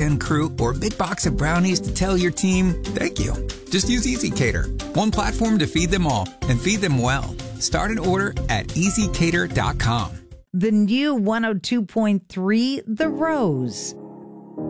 weekend crew, or a big box of brownies to tell your team thank you. Just use EasyCater. One platform to feed them all, and feed them well. Start an order at easycater.com. The new 102.3 The Rose.